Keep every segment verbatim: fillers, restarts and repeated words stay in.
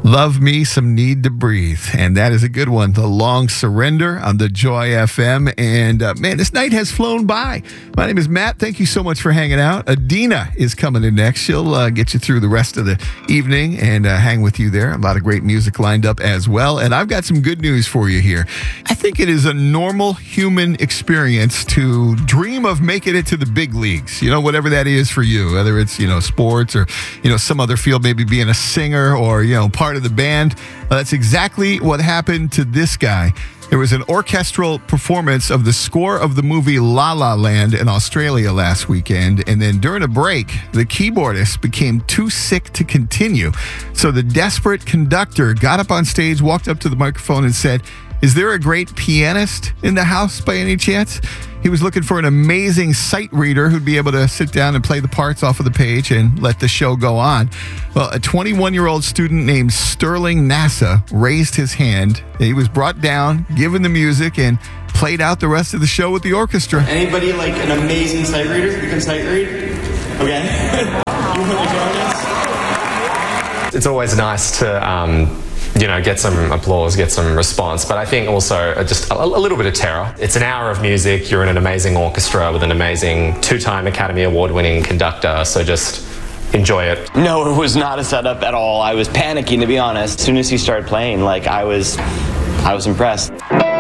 Love me some Need to Breathe. And that is a good one. The Long Surrender on the Joy F M. And uh, man, this night has flown by. My name is Matt. Thank you so much for hanging out. Adina is coming in next. She'll uh, get you through the rest of the evening and uh, hang with you there. A lot of great music lined up as well. And I've got some good news for you here. I think it is a normal human experience to dream of making it to the big leagues. You know, whatever that is for you, whether it's, you know, sports or, you know, some other field, maybe being a singer or, you know, part of the band. Well, that's exactly what happened to this guy. There was an orchestral performance of the score of the movie La La Land in Australia last weekend, and then during a break, the keyboardist became too sick to continue. So the desperate conductor got up on stage, walked up to the microphone and said, "Is there a great pianist in the house by any chance?" He was looking for an amazing sight reader who'd be able to sit down and play the parts off of the page and let the show go on. Well, a twenty-one-year-old student named Sterling Nasa raised his hand. He was brought down, given the music, and played out the rest of the show with the orchestra. Anybody like an amazing sight reader who can sight read? Okay. You want to join us? It's always nice to... Um you know, get some applause, get some response, but I think also just a, a little bit of terror. It's an hour of music, you're in an amazing orchestra with an amazing two-time Academy Award-winning conductor, so just enjoy it. No, it was not a setup at all. I was panicking, to be honest. As soon as he started playing, like, I was, I was impressed.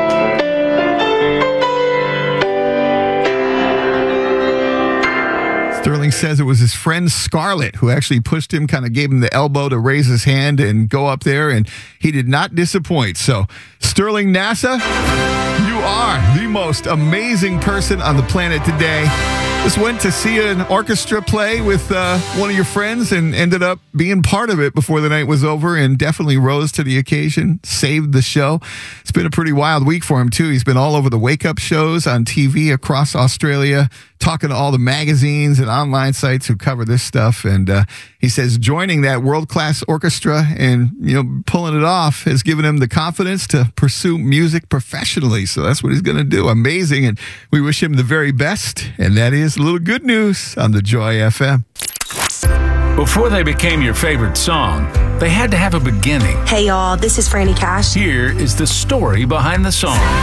Sterling says it was his friend Scarlett who actually pushed him, kind of gave him the elbow to raise his hand and go up there, and he did not disappoint. So, Sterling Nasa, you are the most amazing person on the planet today. Just went to see an orchestra play with uh, one of your friends and ended up being part of it before the night was over, and definitely rose to the occasion, saved the show. It's been a pretty wild week for him, too. He's been all over the wake-up shows on T V across Australia, talking to all the magazines and online sites who cover this stuff. And uh, he says joining that world-class orchestra and, you know, pulling it off has given him the confidence to pursue music professionally. So that's what he's going to do. Amazing. And we wish him the very best. And that is a little good news on the Joy F M. Before they became your favorite song, they had to have a beginning. Hey y'all, this is Franny Cash. Here is the story behind the song.